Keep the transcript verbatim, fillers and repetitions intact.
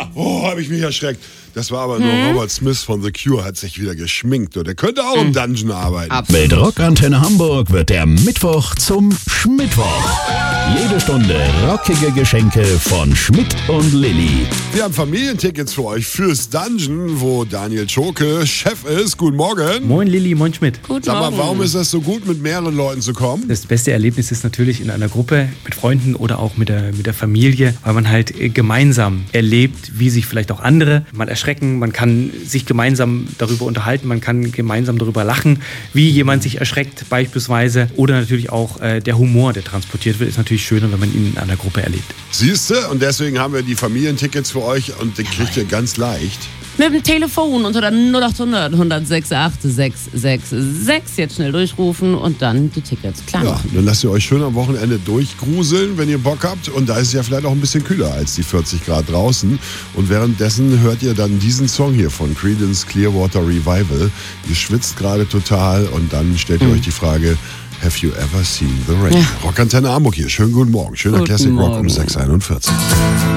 oh, habe ich mich erschreckt. Das war aber nur hm? Robert Smith von The Cure, hat sich wieder geschminkt. Und der könnte auch hm. im Dungeon arbeiten. Absolut. Mit Rockantenne Hamburg wird der Mittwoch zum Schmittwoch. Jede Stunde rockige Geschenke von Schmidt und Lilly. Wir haben Familientickets für euch fürs Dungeon, wo Daniel Schurke Chef ist. Guten Morgen. Moin Lilly, moin Schmidt. Guten Sag mal, warum ist das so gut, mit mehreren Leuten zu kommen? Das beste Erlebnis ist natürlich in einer Gruppe mit Freunden oder auch mit der, mit der Familie, weil man halt gemeinsam erlebt, wie sich vielleicht auch andere man erschrecken, man kann sich gemeinsam darüber unterhalten, man kann gemeinsam darüber lachen, wie jemand sich erschreckt beispielsweise, oder natürlich auch äh, der Humor, der transportiert wird, ist natürlich schöner, wenn man ihn in einer Gruppe erlebt. Siehste, und deswegen haben wir die Familientickets für euch und den kriegt ihr ganz leicht. Mit dem Telefon unter der null acht hundert, hundertsechs acht sechs sechs sechs jetzt schnell durchrufen und dann die Tickets klar Ja, machen. dann lasst ihr euch schön am Wochenende durchgruseln, wenn ihr Bock habt. Und da ist es ja vielleicht auch ein bisschen kühler als die vierzig Grad draußen. Und währenddessen hört ihr dann diesen Song hier von Creedence Clearwater Revival. Ihr schwitzt gerade total und dann stellt ihr mhm. euch die Frage, have you ever seen the rain? Ja. Rockantenne Hamburg hier. Schönen guten Morgen. Schöner guten Classic Rock Morgen. um sechs Uhr einundvierzig.